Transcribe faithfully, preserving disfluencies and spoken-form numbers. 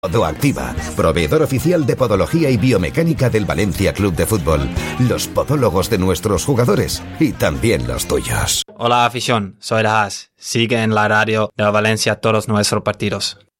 Podoactiva, proveedor oficial de podología y biomecánica del Valencia Club de Fútbol. Los podólogos de nuestros jugadores y también los tuyos. Hola afición, soy Rahas. Sigue en la radio de Valencia todos nuestros partidos.